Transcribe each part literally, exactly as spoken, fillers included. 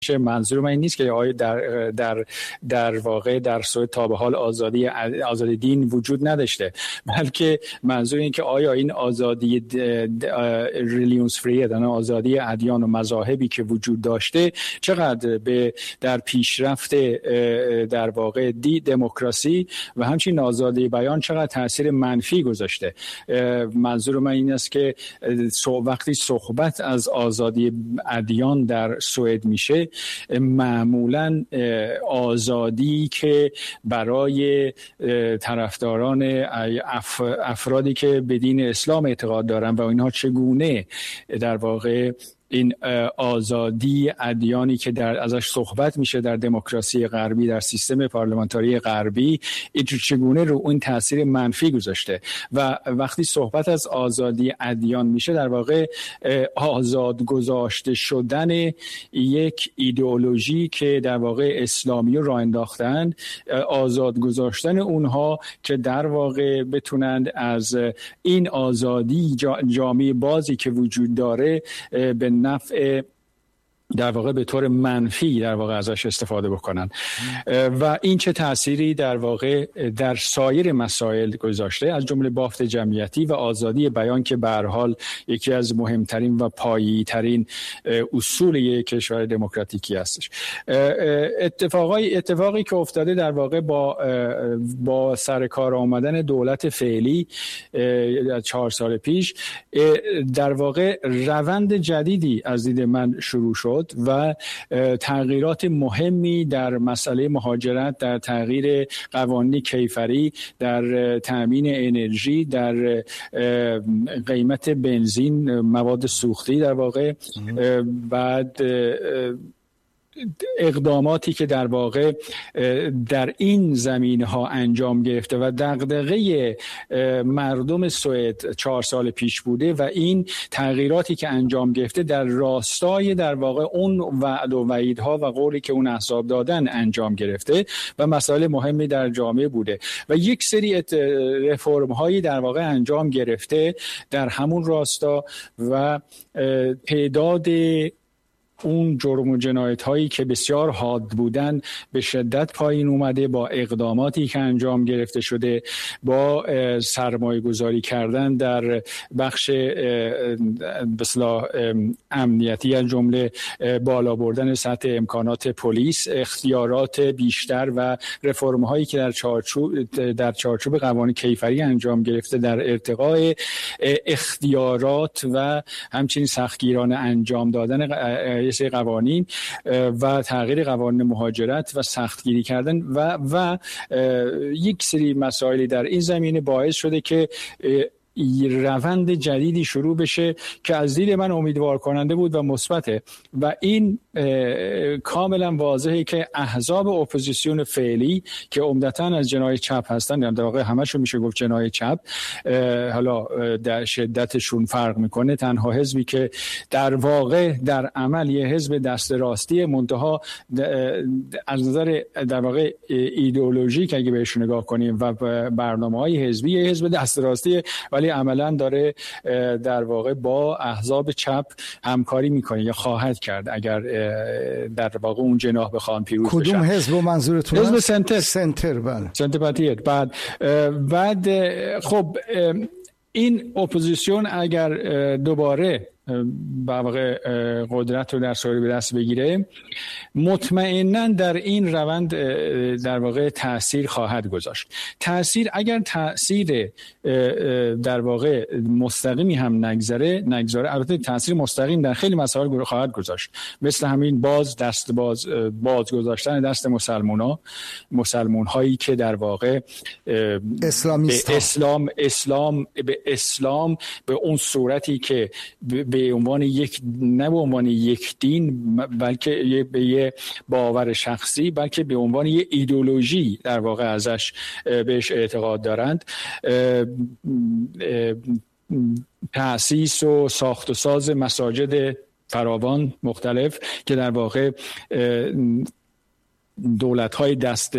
منظور من این نیست که آیا در در در واقع در سوئد تا به حال آزادی آزادی دین وجود نداشته، بلکه منظور این که آیا این آزادی ریلیونز فری، آزادی ادیان و مذاهبی که وجود داشته چقدر به در پیشرفت در واقع دی دموکراسی و همچنین آزادی بیان چقدر تاثیر منفی گذاشته. منظور من این است که وقتی صحبت از آزادی ادیان در سوئد میشه، معمولاً آزادی که برای طرفداران اف افرادی که به دین اسلام اعتقاد دارن و اینها چگونه در واقع این آزادی ادیانی که در ازش صحبت میشه در دموکراسی غربی، در سیستم پارلمانتاری غربی، این چگونه رو اون تاثیر منفی گذاشته. و وقتی صحبت از آزادی ادیان میشه، در واقع آزاد گذاشته شدن یک ایدئولوژی که در واقع اسلامی رو راه انداختن، آزاد گذاشتن اونها که در واقع بتونند از این آزادی جامعه بازی که وجود داره به نفع در واقع به طور منفی در واقع ازش استفاده بکنن. و این چه تأثیری در واقع در سایر مسائل گذاشته، از جمله بافت جمعیتی و آزادی بیان که به هر حال یکی از مهمترین و پایه‌ای ترین اصول یک کشور دموکراتیکی هستش. اتفاقی اتفاقی که افتاده در واقع با با سر کار آمدن دولت فعلی چهار سال پیش، در واقع روند جدیدی از دید من شروع شد و تغییرات مهمی در مسئله مهاجرت، در تغییر قوانین کیفری، در تامین انرژی، در قیمت بنزین، مواد سوختی در واقع، بعد اقداماتی که در واقع در این زمینه‌ها انجام گرفته و دغدغه مردم سوئد چهار سال پیش بوده و این تغییراتی که انجام گرفته در راستای در واقع اون وعد و وعیدها و قولی که اون احزاب دادن انجام گرفته و مسائل مهمی در جامعه بوده و یک سری رفرم‌هایی در واقع انجام گرفته در همون راستا و تعداد اون جرم و جنایت هایی که بسیار حاد بودن به شدت پایین اومده با اقداماتی که انجام گرفته شده، با سرمایه گذاری کردن در بخش بسلا امنیتی از جمله بالا بردن سطح امکانات پلیس، اختیارات بیشتر و رفرم هایی که در چارچوب در چارچوب قوانین کیفری انجام گرفته در ارتقاء اختیارات و همچنین سختگیرانه انجام دادن قوانین و تغییر قوانین مهاجرت و سختگیری کردن و و یک سری مسائلی در این زمینه باعث شده که روند جدیدی شروع بشه که از دید من امیدوار کننده بود و مثبته و این کاملا واضحه که احزاب اپوزیسیون فعلی که عمدتاً از جناح چپ هستن، در واقع همشون میشه گفت جناح چپ، حالا در شدتشون فرق میکنه، تنها حزبی که در واقع در عمل یه حزب دست راستی منتها از نظر در واقع ایدئولوژیک اگه بهش نگاه کنیم و برنامه‌های حزبی یه حزب دست راستی ولی عملاً داره در واقع با احزاب چپ همکاری میکنه یا خواهد کرد اگر در واقع اون جناح بخوان پیروز بشن. کدوم حزب منظورتون؟ حزب سنتر. سنتر بله. سنتر پارتیت. بعد بعد خب این اپوزیسیون اگر دوباره به واقع قدرت رو در سوئد به دست بگیره، مطمئناً در این روند در واقع تأثیر خواهد گذاشت. تأثیر اگر تأثیر در واقع مستقیمی هم نگذره نگذاره البته تأثیر مستقیم در خیلی مسائل خواهد گذاشت، مثل همین باز دست باز باز گذاشتن دست مسلمونا مسلمون هایی که در واقع اسلامیست‌ها اسلام اسلام به اسلام به اون صورتی که به عنوان یک نه به عنوان یک دین بلکه به یه باور شخصی بلکه به عنوان یه ایدئولوژی در واقع ازش بهش اعتقاد دارند، تأسیس و ساخت و ساز مساجد فراوان مختلف که در واقع دولت‌های دست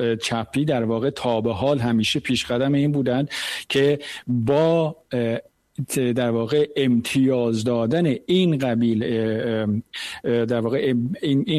چپی در واقع تا به حال همیشه پیش قدم این بودند که با در واقع امتیاز دادن این قبیل در واقع این